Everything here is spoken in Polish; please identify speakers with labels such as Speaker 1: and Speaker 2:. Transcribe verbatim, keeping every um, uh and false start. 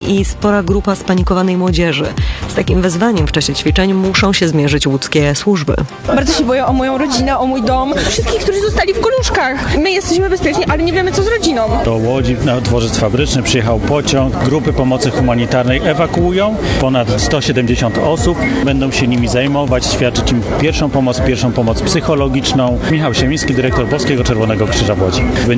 Speaker 1: i spora grupa spanikowanej młodzieży. Z takim wyzwaniem w czasie ćwiczeń muszą się zmierzyć łódzkie służby.
Speaker 2: Bardzo się boję o moją rodzinę, o mój dom, wszystkich, którzy zostali w koluszkach. My jesteśmy bezpieczni, ale nie wiemy, co z rodziną.
Speaker 3: Do Łodzi na dworzec fabryczny przyjechał pociąg. Grupy pomocy humanitarnej ewakuują. Ponad sto siedemdziesiąt osób. Będą się nimi zajmować, świadczyć im pierwszą pomoc, pierwszą pomoc psychologiczną. Michał Siemiński, dyrektor Boskiego Czerwonego Krzyża w Łodzi.